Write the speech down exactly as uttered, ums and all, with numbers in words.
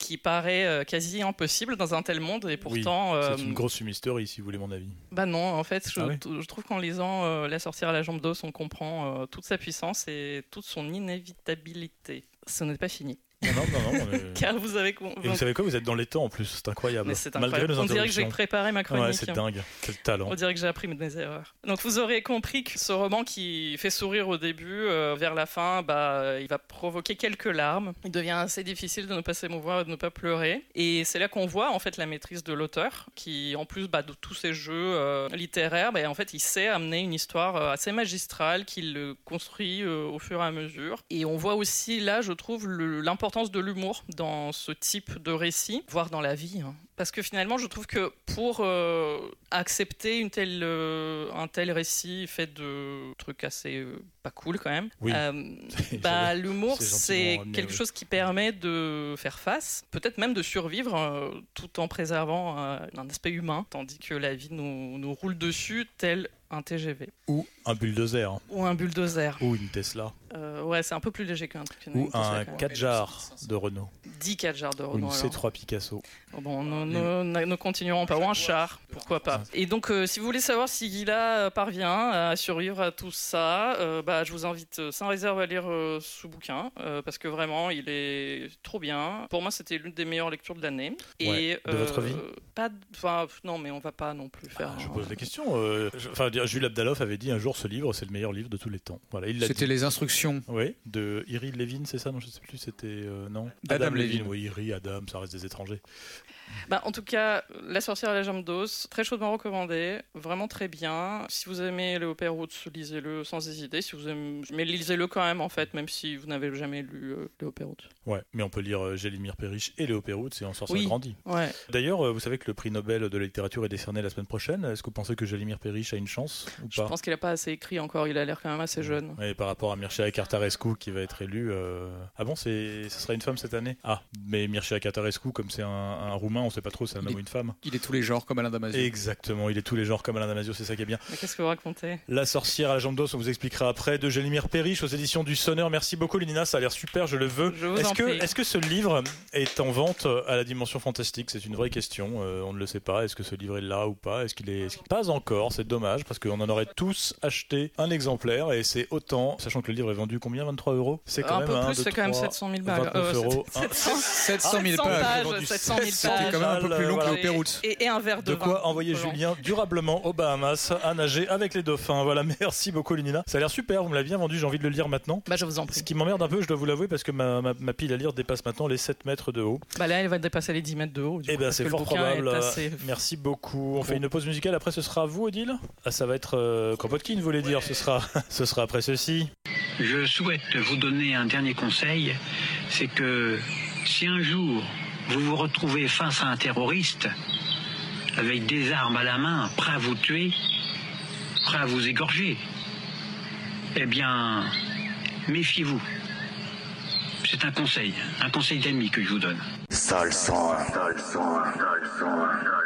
qui paraît euh, quasi impossible dans un tel monde et pourtant... Oui, euh, c'est une grosse mystery si vous voulez mon avis. Bah non, en fait, je, Ah ouais je trouve qu'en lisant euh, La sorcière à la jambe d'os, on comprend euh, toute sa puissance et toute son inévitabilité. Ce n'est pas fini. Non, non, non. Mais... Car vous avez... Et vous savez quoi, vous êtes dans les temps en plus, c'est incroyable. Mais c'est Malgré incroyable. nos On dirait que j'ai interruptions. préparé ma chronique. Ouais, c'est dingue, quel talent. On dirait que j'ai appris mes erreurs. Donc vous aurez compris que ce roman qui fait sourire au début, euh, vers la fin, bah, il va provoquer quelques larmes. Il devient assez difficile de ne pas s'émouvoir et de ne pas pleurer. Et c'est là qu'on voit en fait la maîtrise de l'auteur, qui en plus bah, de tous ses jeux euh, littéraires, bah, en fait il sait amener une histoire euh, assez magistrale qu'il euh, construit euh, au fur et à mesure. Et on voit aussi là, je trouve, le, l'importance de l'humour dans ce type de récit, voire dans la vie. Hein. Parce que finalement, je trouve que pour euh, accepter une telle, euh, un tel récit fait de trucs assez euh, pas cool quand même, oui. euh, bah, l'humour, c'est ramené, quelque oui. chose qui permet de faire face, peut-être même de survivre euh, tout en préservant euh, un aspect humain, tandis que la vie nous, nous roule dessus tel un T G V. Ou un bulldozer. Ou un bulldozer. Ou une Tesla. Euh, ouais, c'est un peu plus léger qu'un truc. Ou un quatre jars de Renault. dix quatre jars de Renault. Ou une alors. C trois Picasso. Bon, nous, nous, nous continuerons pas. Ou un char, pourquoi pas. Et donc, euh, si vous voulez savoir si Gila parvient à survivre à tout ça, euh, bah, je vous invite sans réserve à lire euh, ce bouquin, euh, parce que vraiment, il est trop bien. Pour moi, c'était l'une des meilleures lectures de l'année. Et, ouais. De euh, votre vie pas, enfin, non, mais on va pas non plus faire. Ah, je pose la question. Euh, Enfin, Jules Abdalov avait dit un jour, ce livre, c'est le meilleur livre de tous les temps. Voilà, il l'a c'était dit. Les Instructions. Oui, de Iri Levin, c'est ça? Non, je sais plus. C'était euh, non. Adam, Adam Levin. Levin. Oui, Iri, Adam, ça reste des étrangers. Bah, en tout cas, La sorcière à la jambe d'os, très chaudement recommandé, vraiment très bien. Si vous aimez Léo Perrault, lisez-le sans hésiter. Si vous aimez, mais lisez-le quand même en fait, même si vous n'avez jamais lu euh, Léo Perrault. Ouais, mais on peut lire euh, Gélimir Perriche et Léo Perrault, et en sortir oui. grandi. Ouais. D'ailleurs, euh, vous savez que le prix Nobel de la littérature est décerné la semaine prochaine. Est-ce que vous pensez que Gélimir Perriche a une chance ou pas? Je pense qu'il n'a pas assez écrit encore. Il a l'air quand même assez jeune. Et par rapport à Mircea Cartarescu qui va être élu, euh... ah bon, c'est, ce sera une femme cette année? Ah, mais Mircea Cartarescu, comme c'est un, un roumain, on sait pas trop, c'est un homme ou une femme. Il est tous les genres comme Alain Damasio. Exactement, il est tous les genres comme Alain Damasio, c'est ça qui est bien. Mais qu'est-ce que vous racontez? La sorcière à la jambe d'os, on vous expliquera après, de Gélimir Perriche aux éditions du Sonneur. Merci beaucoup, Lénina, ça a l'air super, je le veux. Je vous est-ce en que, prie. est-ce que ce livre est en vente à la Dimension Fantastique? C'est une vraie question, euh, on ne le sait pas. Est-ce que ce livre est là ou pas? Est-ce qu'il est, est-ce qu'il... Pas encore, c'est dommage, parce qu'on en aurait tous acheté un exemplaire, et c'est autant, sachant que le livre est vendu combien? vingt-trois euros? C'est quand un même peu un, plus, deux, c'est quand même trois, sept cent mille balles. vingt-neuf euros. sept cent mille pages. sept cent mille C'était pages. quand même un peu plus long que Voilà. Léo Perrault. Et, et un verre de, De vin. quoi envoyer Volant. Julien durablement aux Bahamas à nager avec les dauphins. Voilà, merci beaucoup Lénina. Ça a l'air super, vous me l'avez bien vendu, j'ai envie de le lire maintenant. Bah je vous en prie. Ce qui m'emmerde un peu, je dois vous l'avouer, parce que ma, ma, ma pile à lire dépasse maintenant les sept mètres de haut. Bah là, elle va dépasser les dix mètres de haut. Eh ben c'est fort probable. Assez... Merci beaucoup. On fait une pause musicale, après ce sera à vous, Odile? Ah, ça va être euh, Kropotkin, vous voulez dire, ce sera, ce sera après ceci. Je souhaite vous donner un dernier conseil, c'est que si un jour vous vous retrouvez face à un terroriste avec des armes à la main, prêt à vous tuer, prêt à vous égorger, eh bien, méfiez-vous. C'est un conseil, un conseil d'ami que je vous donne. Sale sang, sale sang, sale sang.